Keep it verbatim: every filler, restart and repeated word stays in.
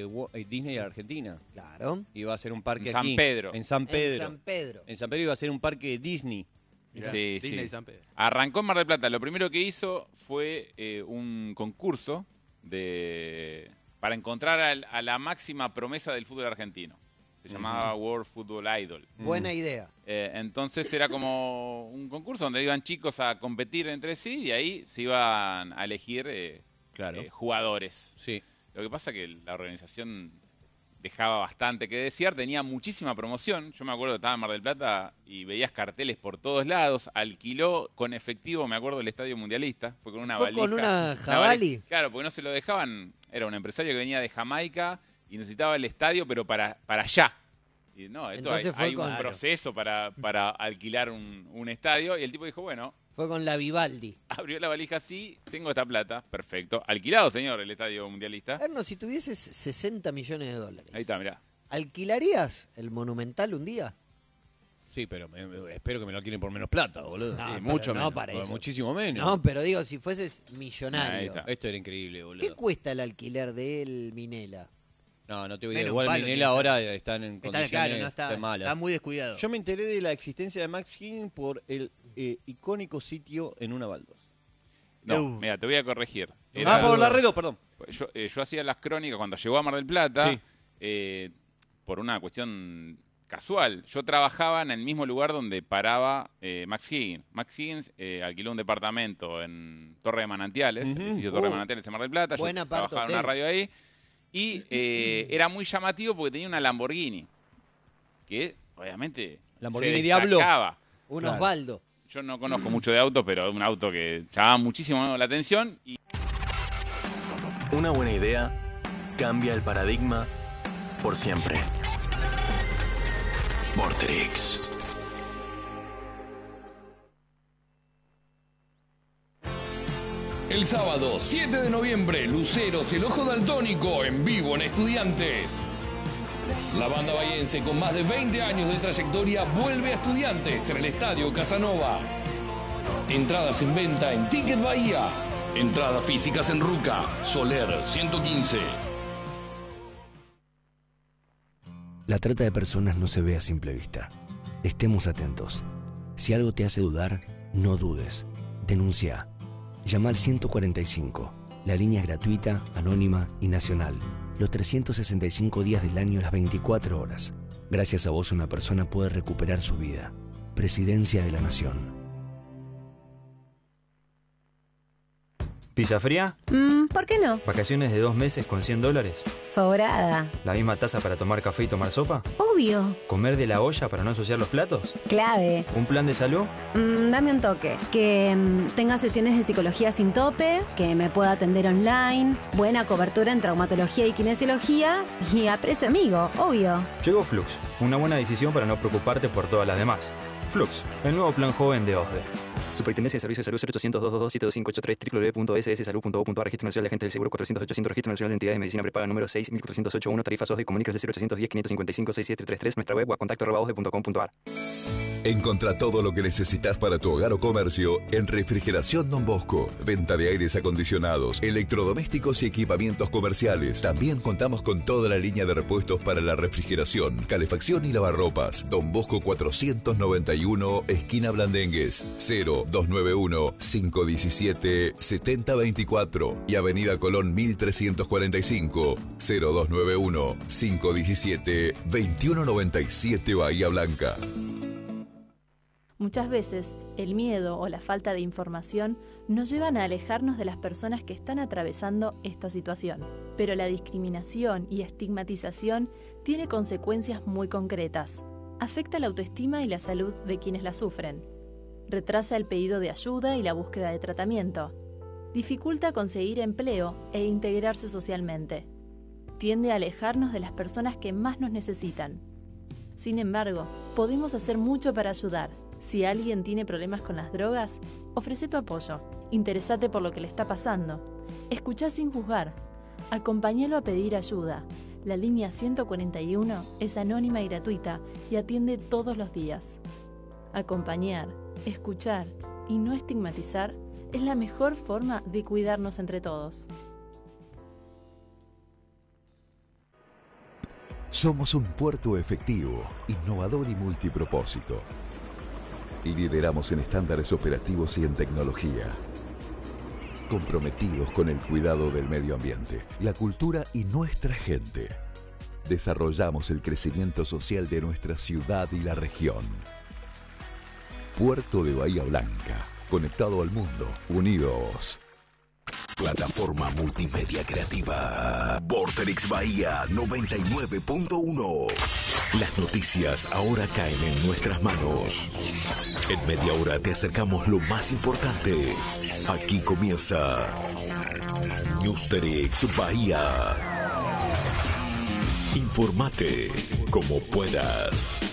eh, Disney Argentina. Claro. Iba a ser un parque en aquí. San Pedro. En San Pedro. En San Pedro. En San Pedro iba a ser un parque Disney. Mirá, sí, Disney sí. San Pedro. Arrancó en Mar del Plata. Lo primero que hizo fue eh, un concurso de para encontrar al, a la máxima promesa del fútbol argentino. Se llamaba uh-huh. World Football Idol. Buena mm. idea. Eh, entonces era como un concurso donde iban chicos a competir entre sí y ahí se iban a elegir eh, claro. eh, jugadores. Sí. Lo que pasa es que la organización dejaba bastante que desear, tenía muchísima promoción. Yo me acuerdo que estaba en Mar del Plata y veías carteles por todos lados. Alquiló con efectivo, me acuerdo, el Estadio Mundialista. Fue con una ¿Fue valija. con una jabalí? Una valija, claro, porque no se lo dejaban. Era un empresario que venía de Jamaica y necesitaba el estadio, pero para, para allá. Y no, esto hay, hay un proceso para, para alquilar un, un estadio. Y el tipo dijo, bueno... Fue con la Vivaldi. Abrió la valija así, tengo esta plata, perfecto. Alquilado, señor, el Estadio Mundialista. Erno, si tuvieses sesenta millones de dólares. Ahí está, mirá. ¿Alquilarías el Monumental un día? Sí, pero me, me, espero que me lo alquilen por menos plata, boludo. No, sí, mucho no menos. para eso. Muchísimo menos. No, pero digo, si fueses millonario. Esto era increíble, boludo. ¿Qué cuesta el alquiler del Minela? No, no te voy a decir. Igual Minela ahora están en condiciones está, claro, no está, malas. Está muy descuidado. Yo me enteré de la existencia de Max Higgins por el eh, icónico sitio en una baldos. No, uh. mira, te voy a corregir. Era, ah, por la Redo, perdón. Yo, eh, yo hacía las crónicas cuando llegó a Mar del Plata, sí. eh, por una cuestión casual. Yo trabajaba en el mismo lugar donde paraba eh, Max Higgins. Max Higgins eh, alquiló un departamento en Torre de Manantiales, uh-huh. el edificio Torre uh. de Manantiales en Mar del Plata. Buena yo trabajaba en una radio ahí. Y eh, era muy llamativo porque tenía una Lamborghini, que obviamente Lamborghini se Diablo. Un claro. Osvaldo. Yo no conozco mucho de autos, pero es un auto que llamaba muchísimo la atención. Y... Una buena idea cambia el paradigma por siempre. Vorterix. El sábado siete de noviembre, Luceros, el Ojo Daltónico, en vivo en Estudiantes. La banda bahiense con más de veinte años de trayectoria vuelve a Estudiantes en el Estadio Casanova. Entradas en venta en Ticket Bahía. Entradas físicas en Ruca, Soler ciento quince. La trata de personas no se ve a simple vista. Estemos atentos. Si algo te hace dudar, no dudes. Denuncia. Llama al ciento cuarenta y cinco. La línea es gratuita, anónima y nacional. Los trescientos sesenta y cinco días del año, las veinticuatro horas. Gracias a vos una persona puede recuperar su vida. Presidencia de la Nación. ¿Pizza fría? Mm, ¿por qué no? ¿Vacaciones de dos meses con cien dólares? Sobrada. ¿La misma taza para tomar café y tomar sopa? Obvio. ¿Comer de la olla para no ensuciar los platos? Clave. ¿Un plan de salud? Mm, dame un toque. Que mm, tenga sesiones de psicología sin tope, que me pueda atender online, buena cobertura en traumatología y kinesiología y a precio amigo, obvio. Llegó Flux, una buena decisión para no preocuparte por todas las demás. Flux, el nuevo plan joven de O S D E. Superintendencia de Servicios de Salud cero ochocientos, doscientos veintidós, siete dos cinco ocho tres, doble u doble u doble u punto s s salud punto gov punto a r, Registro Nacional de Agentes del Seguro cuatrocientos ochocientos, Registro Nacional de Entidades de Medicina Prepaga número seis mil cuatrocientos ochenta y uno, tarifas O S D E, comuníquese cero ochocientos diez, quinientos cincuenta y cinco, sesenta y siete treinta y tres, nuestra web o a contacto arroba osde punto com punto a r. Encontrá todo lo que necesitas para tu hogar o comercio en Refrigeración Don Bosco. Venta de aires acondicionados, electrodomésticos y equipamientos comerciales. También contamos con toda la línea de repuestos para la refrigeración, calefacción y lavarropas. Don Bosco cuatrocientos noventa y uno, esquina Blandengues, cero dos nueve uno, cinco uno siete, siete cero dos cuatro y Avenida Colón mil trescientos cuarenta y cinco, cero dos nueve uno, cinco uno siete, dos uno nueve siete, Bahía Blanca. Muchas veces, el miedo o la falta de información nos llevan a alejarnos de las personas que están atravesando esta situación. Pero la discriminación y estigmatización tiene consecuencias muy concretas. Afecta la autoestima y la salud de quienes la sufren. Retrasa el pedido de ayuda y la búsqueda de tratamiento. Dificulta conseguir empleo e integrarse socialmente. Tiende a alejarnos de las personas que más nos necesitan. Sin embargo, podemos hacer mucho para ayudar. Si alguien tiene problemas con las drogas, ofrece tu apoyo. Interesate por lo que le está pasando. Escuchá sin juzgar. Acompáñalo a pedir ayuda. La línea ciento cuarenta y uno es anónima y gratuita y atiende todos los días. Acompañar, escuchar y no estigmatizar es la mejor forma de cuidarnos entre todos. Somos un puerto efectivo, innovador y multipropósito. Y lideramos en estándares operativos y en tecnología. Comprometidos con el cuidado del medio ambiente, la cultura y nuestra gente. Desarrollamos el crecimiento social de nuestra ciudad y la región. Puerto de Bahía Blanca, conectado al mundo, unidos. Plataforma multimedia creativa. Vorterix Bahía noventa y nueve punto uno. Las noticias ahora caen en nuestras manos. En media hora te acercamos lo más importante. Aquí comienza Newsterix Bahía. Informate como puedas.